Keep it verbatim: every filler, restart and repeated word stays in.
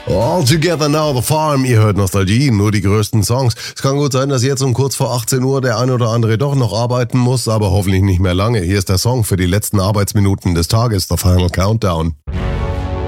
All Together Now, The Farm, ihr hört Nostalgie, nur die größten Songs. Es kann gut sein, dass jetzt um kurz vor achtzehn Uhr der ein oder andere doch noch arbeiten muss, aber hoffentlich nicht mehr lange. Hier ist der Song für die letzten Arbeitsminuten des Tages, The Final Countdown.